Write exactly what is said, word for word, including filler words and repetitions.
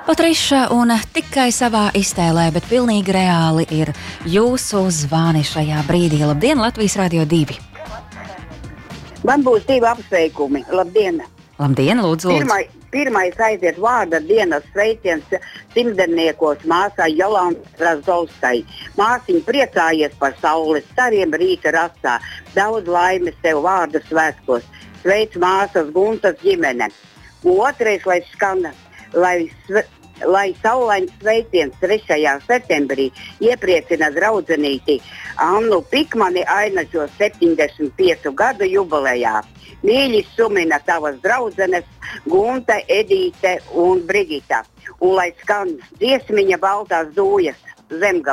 Patriša un tikai savā iztēlē, bet pilnīgi reāli ir jūsu zvani šajā brīdī. Labdien, Latvijas Radio divi! Man būs divi apsveikumi. Labdien! Labdien, lūdzu, lūdzu. Pirmai, pirmais aiziet vārda dienas sveiciens simtdeniekos māsai Jolantai Razovskai. Māsiņa priecājies par saules stariem rīta rasā. Daudz laimes tev vārdu svētkos. Sveic māsas Guntas ģimene. Otrais, lai skan, lai, sve, lai saulains sveiciens trešajā septembrī iepriecina draudzenīti Annu Pikmani ainažo septiņdesmit piecu gadu jubilejā. Mīļi sumina tavas draudzenes Gunta, Edīte un Brigita. Un lai skan dziesmiņa Baltās dūjas Zemgale.